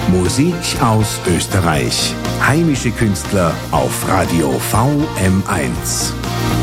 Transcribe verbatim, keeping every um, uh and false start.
Musik aus Österreich. Heimische Künstler auf Radio V M eins.